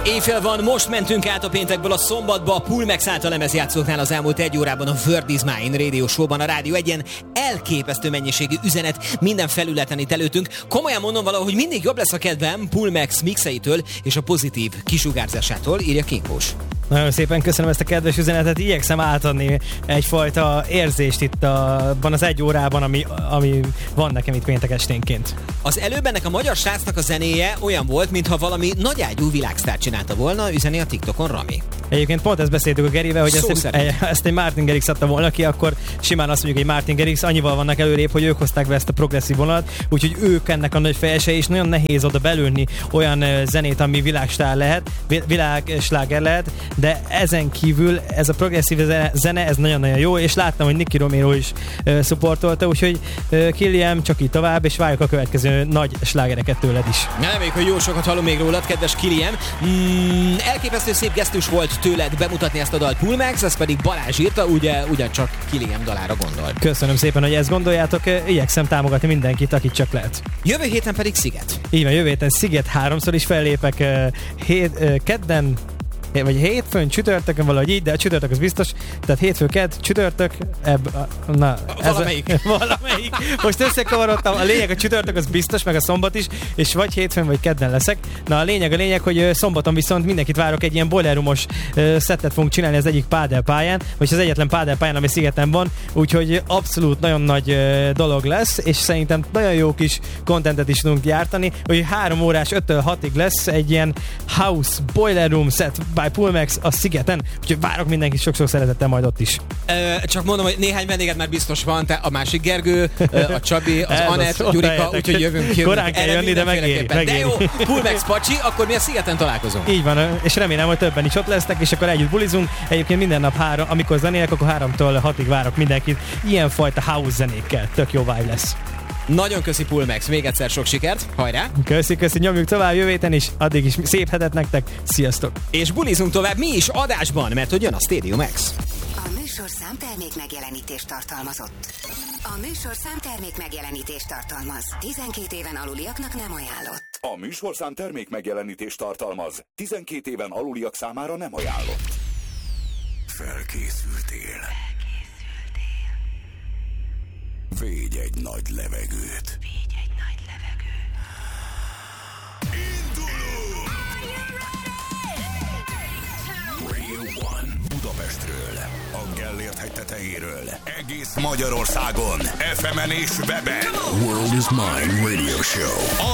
Éjfél van, most mentünk át a péntekből a szombatba, a Pulmex által lemezjátszóknál az elmúlt egy órában a Word is Mine Radio Show-ban, a Rádió Egyen. Elképesztő mennyiségű üzenet minden felületen itt előttünk. Komolyan mondom valahogy mindig jobb lesz a kedvem Pulmex mixeitől és a pozitív kisugárzásától, írja Kinkós. Nagyon szépen köszönöm ezt a kedves üzenetet, igyekszem átadni egyfajta érzést itt abban az egy órában, ami van nekem itt péntek esténként. Az előbb ennek a magyar srácnak a zenéje olyan volt, mintha valami nagyágyú világsztár csinálta volna, üzeni a TikTokon Rami. Egyébként pont ezt beszéltük a Gerivel, hogy ezt egy Martin Garrix adta volna ki, akkor simán azt mondjuk, hogy Martin Garrix, annyival vannak előrébb, hogy ők hozták be ezt a progresszív vonalat, úgyhogy ők ennek a nagy fejesei, és nagyon nehéz oda belülni olyan zenét, ami világsláger lehet, de ezen kívül ez a progresszív zene, ez nagyon-nagyon jó, és láttam, hogy Nicky Romero is szupportolta, úgyhogy Killiam, csak így tovább, és várjuk a következő nagy slágereket tőled is. Reméljük, hogy jó sokat hallom még rólad, kedves Killiam. Elképesztő szép gesztus volt tőled bemutatni ezt a dalt Pulmex, ez pedig Balázs írta, ugyancsak Killiam dalára gondol. Köszönöm szépen, hogy ezt gondoljátok, igyekszem támogatni mindenkit, akit csak lehet. Jövő héten pedig Sziget. Így van, jövő héten Sziget 3-szor is fellépek, kedden, vagy hétfőn, csütörtökön, valahogy így, de a csütörtök az biztos, tehát hétfő, kedd, csütörtök, valamelyik. Most összekavarodtam, a lényeg a csütörtök az biztos, meg a szombat is, és vagy hétfőn, vagy kedden leszek. Na a lényeg, hogy szombaton viszont mindenkit várok, egy ilyen boiler roomos szettet fogunk csinálni az egyik pádelpályán, vagy az egyetlen pádelpályán, ami Szigeten van, úgyhogy abszolút nagyon nagy dolog lesz, és szerintem nagyon jó kis contentet is tudunk gyártani, hogy 3 órás 5-től 6-ig lesz egy ilyen house boiler room set by Pulmex a Szigeten, úgyhogy várok mindenkit sok-sok szeretettel majd ott is. Csak mondom, hogy néhány vendéged már biztos van, te a másik Gergő, a Csabi, az Anett, Gyurika, úgyhogy jövünk. Korán kell jönni, de megéri. De jó, Pulmex Pacsi, akkor mi a Szigeten találkozunk. Így van, és remélem, hogy többen is ott lesznek, és akkor együtt bulizunk. Egyébként minden nap amikor zenélek, akkor 3-től 6-ig várok mindenkit. Ilyenfajta house zenékkel. Tök jó vibe lesz. Nagyon köszi Pulmex, még egyszer sok sikert, hajrá! Köszi, nyomjuk tovább jövő héten is, addig is szép hetet nektek, sziasztok! És bulizunk tovább mi is adásban, mert hogy jön a Stadium X. A műsorszám termék megjelenítést tartalmazott. A műsorszám termék megjelenítést tartalmaz. 12 éven aluliaknak nem ajánlott. A műsorszám termék megjelenítést tartalmaz. 12 éven aluliak számára nem ajánlott. Felkészültél. Védj egy nagy levegőt. Indulunk! Radio One Budapestről, a Gellért hegy tetejéről, egész Magyarországon, FM-en és weben. World is Mine Radio Show.